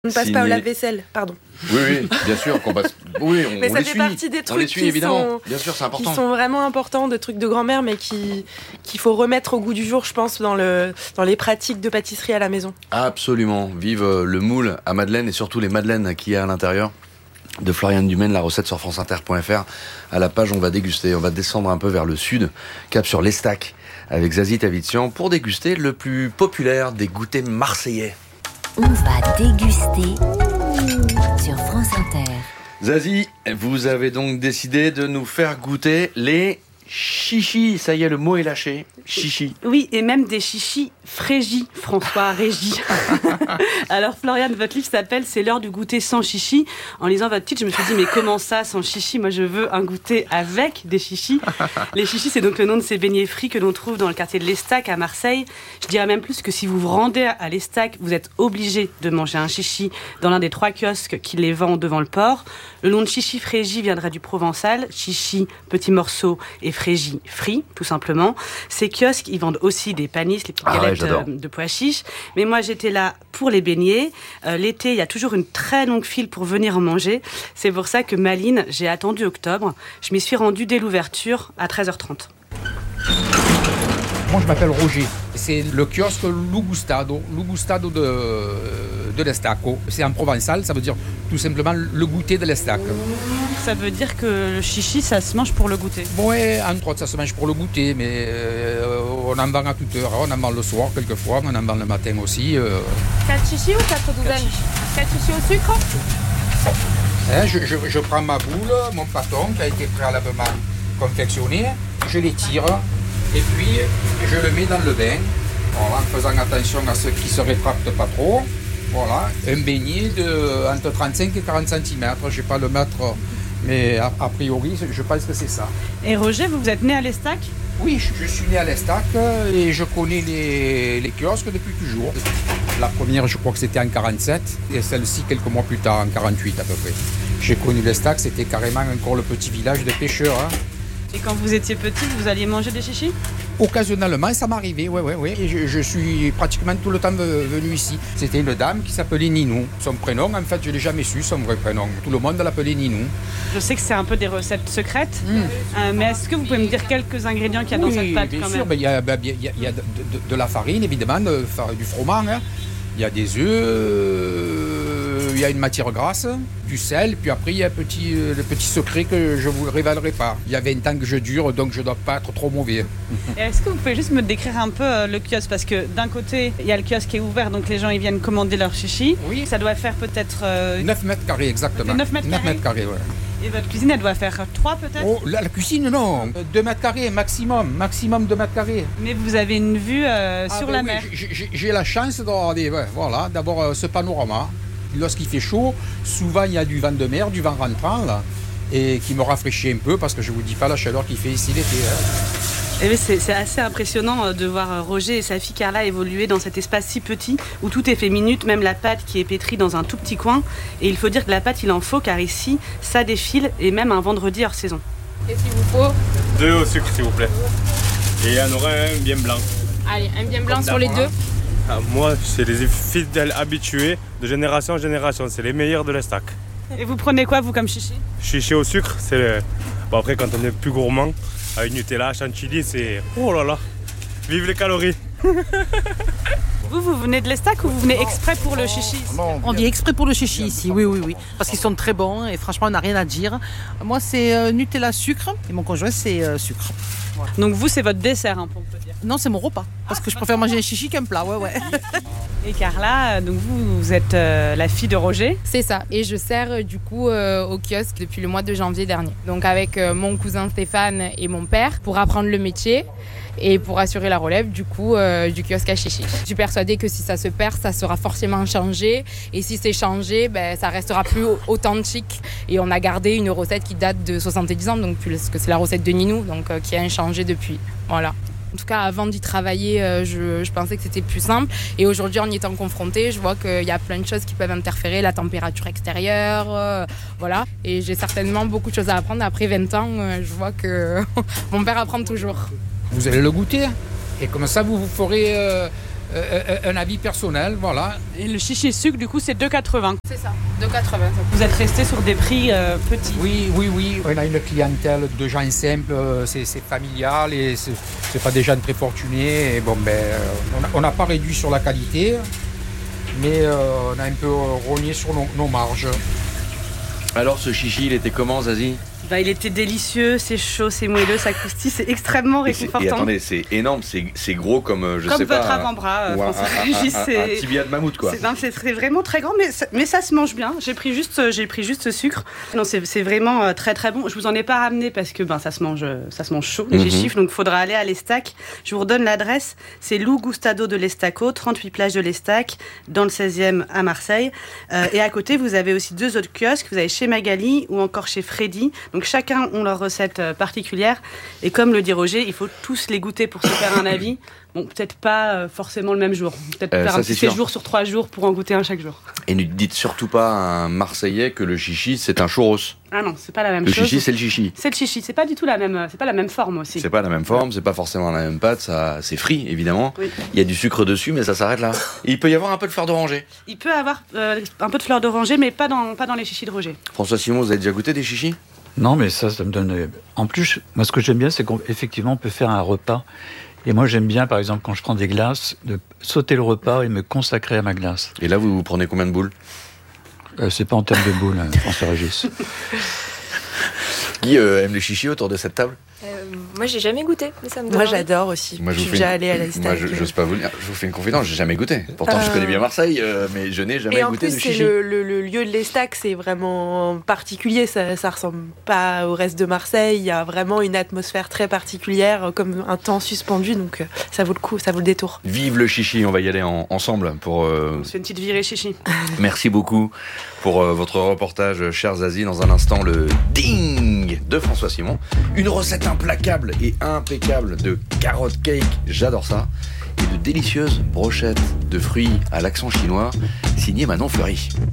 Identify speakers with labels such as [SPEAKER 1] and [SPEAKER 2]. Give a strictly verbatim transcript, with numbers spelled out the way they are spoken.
[SPEAKER 1] On ne passe
[SPEAKER 2] Signé...
[SPEAKER 1] pas au lave-vaisselle, pardon.
[SPEAKER 2] Oui, oui, bien sûr qu'on passe. Oui, on,
[SPEAKER 1] mais
[SPEAKER 2] on
[SPEAKER 1] ça
[SPEAKER 2] les
[SPEAKER 1] fait
[SPEAKER 2] suit.
[SPEAKER 1] partie des trucs
[SPEAKER 2] on les suit,
[SPEAKER 1] qui,
[SPEAKER 2] évidemment.
[SPEAKER 1] sont,
[SPEAKER 2] bien sûr, c'est important.
[SPEAKER 1] qui sont vraiment importants, de trucs de grand-mère, mais qui, qu'il faut remettre au goût du jour, je pense, dans, le, dans les pratiques de pâtisserie à la maison.
[SPEAKER 2] Absolument. Vive le moule à madeleine et surtout les madeleines qu'il y a à l'intérieur. De Floriane Dumaine, la recette sur franceinter point f r. À la page, on va déguster. On va descendre un peu vers le sud, cap sur l'Estac, avec Zazie Tavitian, pour déguster le plus populaire des goûters marseillais.
[SPEAKER 3] On va déguster sur France Inter.
[SPEAKER 2] Zazie, vous avez donc décidé de nous faire goûter les chichis. Ça y est, le mot est lâché. Chichis.
[SPEAKER 4] Oui, et même des chichis frégis, François Régis. Alors, Floriane, votre livre s'appelle « C'est l'heure du goûter sans chichi ». En lisant votre titre, je me suis dit, mais comment ça, sans chichi ? Moi, je veux un goûter avec des chichis. Les chichis, c'est donc le nom de ces beignets frits que l'on trouve dans le quartier de l'Estac, à Marseille. Je dirais même plus que si vous vous rendez à l'Estac, vous êtes obligé de manger un chichi dans l'un des trois kiosques qui les vendent devant le port. Le nom de chichi frégis viendrait du provençal. Chichi, petit morceau, et frégis, frit, tout simplement. Ces kiosques, ils vendent aussi des panisses, les petites
[SPEAKER 2] ah
[SPEAKER 4] galettes
[SPEAKER 2] ouais,
[SPEAKER 4] euh, de pois chiches. Mais moi, j'étais là pour les beignets. Euh, l'été, il y a toujours une très longue file pour venir en manger. C'est pour ça que Maline, j'ai attendu octobre. Je m'y suis rendue dès l'ouverture à treize heures trente.
[SPEAKER 5] Moi, je m'appelle Roger. C'est le kiosque Lugustado, Lugustado de, de l'Estaco. C'est en provençal, ça veut dire tout simplement le goûter de l'Estac.
[SPEAKER 4] Ça veut dire que le chichi, ça se mange pour le goûter.
[SPEAKER 5] Oui, entre autres, ça se mange pour le goûter, mais euh, on en vend à toute heure. On en vend le soir, quelquefois, on en vend le matin aussi. Euh...
[SPEAKER 6] quatre chichis ou quatre douzaines ? quatre chichis au sucre ?
[SPEAKER 5] Hein, je, je, je prends ma boule, mon pâton qui a été préalablement confectionné, je l'étire. Et puis, je le mets dans le bain, voilà, en faisant attention à ce qui ne se rétracte pas trop. Voilà, un beignet de entre trente-cinq et quarante centimètres. Je ne vais pas le mettre, mais a, a priori, je pense que c'est ça.
[SPEAKER 4] Et Roger, vous, vous êtes né à l'Estac ?
[SPEAKER 5] Oui, je, je suis né à l'Estac et je connais les, les kiosques depuis toujours. La première, je crois que c'était en quarante-sept et celle-ci quelques mois plus tard, en quarante-huit à peu près. J'ai connu l'Estac, c'était carrément encore le petit village de pêcheurs. Hein.
[SPEAKER 4] Et quand vous étiez petit, vous alliez manger des chichis ?
[SPEAKER 5] Occasionnellement, ça m'arrivait, oui, oui, oui. Et je, je suis pratiquement tout le temps venu ici. C'était une dame qui s'appelait Ninou. Son prénom, en fait, je ne l'ai jamais su, son vrai prénom. Tout le monde l'appelait Ninou.
[SPEAKER 4] Je sais que c'est un peu des recettes secrètes, mmh. euh, mais est-ce que vous pouvez me dire quelques ingrédients qu'il y a
[SPEAKER 5] oui,
[SPEAKER 4] dans cette pâte
[SPEAKER 5] bien
[SPEAKER 4] quand
[SPEAKER 5] sûr,
[SPEAKER 4] même ?
[SPEAKER 5] ben, il y a, ben, il y a, il y a de, de, de la farine, évidemment, de, du froment, hein. Il y a des œufs, euh, il y a une matière grasse, du sel, puis après il y a un petit, euh, le petit secret que je ne vous révélerai pas. Il y a vingt ans que je dure, donc je ne dois pas être trop mauvais.
[SPEAKER 4] Et est-ce que vous pouvez juste me décrire un peu euh, le kiosque ? Parce que d'un côté, il y a le kiosque qui est ouvert, donc les gens ils viennent commander leur chichi.
[SPEAKER 5] Oui.
[SPEAKER 4] Ça doit faire peut-être... Euh...
[SPEAKER 5] neuf mètres carrés, exactement.
[SPEAKER 4] neuf mètres carrés,
[SPEAKER 5] neuf mètres carrés, ouais.
[SPEAKER 4] Et votre cuisine, elle doit faire trois peut-être ?
[SPEAKER 5] Oh, la, la cuisine, non. deux mètres carrés, maximum. Maximum deux mètres carrés.
[SPEAKER 4] Mais vous avez une vue euh,
[SPEAKER 5] ah,
[SPEAKER 4] sur
[SPEAKER 5] ben
[SPEAKER 4] la
[SPEAKER 5] oui,
[SPEAKER 4] mer.
[SPEAKER 5] J'ai, j'ai la chance d'avoir, des, ouais, voilà, d'avoir euh, ce panorama. Lorsqu'il fait chaud, souvent il y a du vent de mer, du vent rentrant, là, et qui me rafraîchit un peu, parce que je ne vous dis pas la chaleur qu'il fait ici l'été. Hein.
[SPEAKER 4] Et c'est, c'est assez impressionnant de voir Roger et sa fille Carla évoluer dans cet espace si petit où tout est fait minute, même la pâte qui est pétrie dans un tout petit coin. Et il faut dire que la pâte, il en faut car ici, ça défile et même un vendredi hors saison.
[SPEAKER 6] Qu'est-ce qu'il vous faut ?
[SPEAKER 7] Deux au sucre, s'il vous plaît. Et il y en aura un bien blanc.
[SPEAKER 6] Allez, un bien blanc sur les deux.
[SPEAKER 7] Ah, moi, c'est les fidèles habitués de génération en génération. C'est les meilleurs de l'Estac.
[SPEAKER 4] Et vous prenez quoi, vous, comme chichi ?
[SPEAKER 7] Chichi au sucre, c'est le... Bon, après, quand on est plus gourmand, avec Nutella, chantilly, c'est... Oh là là, vive les calories.
[SPEAKER 4] Vous, vous venez de l'Estac ou vous venez exprès pour le chichi ici ?
[SPEAKER 8] On vient exprès pour le chichi ici, oui, oui, oui. Parce qu'ils sont très bons et franchement, on n'a rien à dire. Moi, c'est euh, Nutella sucre et mon conjoint, c'est euh, sucre.
[SPEAKER 4] Voilà. Donc vous, c'est votre dessert, un peu, on peut dire.
[SPEAKER 8] Non, c'est mon repas. Parce que je préfère manger un chichi qu'un plat, ouais, ouais.
[SPEAKER 4] Et Carla, donc vous, vous êtes euh, la fille de Roger ?
[SPEAKER 6] C'est ça. Et je sers euh, du coup euh, au kiosque depuis le mois de janvier dernier. Donc avec euh, mon cousin Stéphane et mon père pour apprendre le métier et pour assurer la relève du coup euh, du kiosque à chichi. Je suis persuadée que si ça se perd, ça sera forcément changé. Et si c'est changé, ben, ça restera plus authentique. Et on a gardé une recette qui date de soixante-dix ans, donc puisque c'est la recette de Ninou, donc euh, qui a inchangé depuis. Voilà. En tout cas, avant d'y travailler, euh, je, je pensais que c'était plus simple. Et aujourd'hui, en y étant confrontée, je vois qu'il y a plein de choses qui peuvent interférer, la température extérieure, euh, voilà. Et j'ai certainement beaucoup de choses à apprendre. Après vingt ans, euh, je vois que mon père apprend toujours.
[SPEAKER 5] Vous allez le goûter. Et comme ça, vous vous ferez euh, euh, un avis personnel, voilà.
[SPEAKER 4] Et le chichi sucre, du coup, c'est deux quatre-vingts.
[SPEAKER 6] C'est ça, deux quatre-vingts.
[SPEAKER 4] Vous êtes resté sur des prix euh, petits.
[SPEAKER 5] Oui, oui, oui. On a une clientèle de gens simples, c'est, c'est familial et c'est, c'est pas des gens très fortunés. Et bon, ben, on n'a pas réduit sur la qualité, mais euh, on a un peu rogné sur nos, nos marges.
[SPEAKER 2] Alors ce chichi, il était comment, Zazie?
[SPEAKER 4] Bah, il était délicieux, c'est chaud, c'est moelleux, ça croustille, c'est extrêmement
[SPEAKER 2] et, c'est,
[SPEAKER 4] réconfortant.
[SPEAKER 2] et attendez, c'est énorme, c'est, c'est gros comme, je
[SPEAKER 4] comme
[SPEAKER 2] sais pas...
[SPEAKER 4] Comme votre avant-bras,
[SPEAKER 2] un,
[SPEAKER 4] François
[SPEAKER 2] un,
[SPEAKER 4] Régis.
[SPEAKER 2] Un, un, un tibia de mammouth, quoi.
[SPEAKER 4] C'est, non, c'est vraiment très grand, mais ça, mais ça se mange bien. J'ai pris juste, j'ai pris juste ce sucre. Non, c'est, c'est vraiment euh, très très bon. Je vous en ai pas ramené parce que ben, ça, se mange, ça se mange chaud, les
[SPEAKER 2] mm-hmm.
[SPEAKER 4] chiffres, donc il faudra aller à l'Estac. Je vous redonne l'adresse, c'est Lou Gustado de l'Estaco, trente-huit plages de l'Estac, dans le seizième à Marseille. Euh, et à côté, vous avez aussi deux autres kiosques. Vous avez chez Magali ou encore chez Freddy. Donc chacun ont leur recette particulière. Et comme le dit Roger, il faut tous les goûter pour se faire un avis. Bon, peut-être pas forcément le même jour. Peut-être euh, faire un petit séjour sur trois jours pour en goûter un chaque jour.
[SPEAKER 2] Et ne dites surtout pas à un Marseillais que le chichi, c'est un churros.
[SPEAKER 4] Ah non, c'est pas la même
[SPEAKER 2] le
[SPEAKER 4] chose.
[SPEAKER 2] Le chichi, c'est le chichi.
[SPEAKER 4] C'est le chichi. C'est pas du tout la même, c'est pas la même forme aussi.
[SPEAKER 2] C'est pas la même forme, c'est pas forcément la même pâte. Ça, c'est frit, évidemment. Oui. Il y a du sucre dessus, mais ça s'arrête là. Et il peut y avoir un peu de fleur d'oranger.
[SPEAKER 4] Il peut y avoir euh, un peu de fleur d'oranger, mais pas dans, pas dans les chichis de Roger.
[SPEAKER 2] François Simon, vous avez déjà goûté des chichis?
[SPEAKER 9] Non, mais ça, ça me donne... En plus, moi, ce que j'aime bien, c'est qu'effectivement, on peut faire un repas. Et moi, j'aime bien, par exemple, quand je prends des glaces, de sauter le repas et me consacrer à ma glace.
[SPEAKER 2] Et là, vous, vous prenez combien de boules?
[SPEAKER 9] euh, C'est pas en termes de boules, François Régis.
[SPEAKER 2] Qui euh, aime les chichis autour de cette table?
[SPEAKER 1] euh, Moi, j'ai jamais goûté, mais ça me donne
[SPEAKER 6] Moi,
[SPEAKER 1] envie.
[SPEAKER 6] j'adore aussi.
[SPEAKER 2] Moi, je
[SPEAKER 6] suis
[SPEAKER 2] vous
[SPEAKER 6] déjà
[SPEAKER 2] une...
[SPEAKER 6] allée à la Stack.
[SPEAKER 2] Moi, je, j'ose pas vous le dire. Je vous fais une confidence, j'ai jamais goûté. Pourtant, euh... je connais bien Marseille, euh, mais je n'ai jamais
[SPEAKER 6] et
[SPEAKER 2] goûté de chichi.
[SPEAKER 6] Et en plus, c'est le, le, le lieu de l'Estac, c'est vraiment particulier. Ça, ça ressemble pas au reste de Marseille. Il y a vraiment une atmosphère très particulière, comme un temps suspendu. Donc, ça vaut le coup, ça vaut le détour.
[SPEAKER 2] Vive le chichi, on va y aller en, ensemble pour. Euh...
[SPEAKER 4] On se fait une petite virée chichi.
[SPEAKER 2] Merci beaucoup pour euh, votre reportage, chers Zazie. Dans un instant, le ding de François Simon. Une recette implacable et impeccable de carotte cake, j'adore ça, et de délicieuses brochettes de fruits à l'accent chinois, signé Manon Fleury.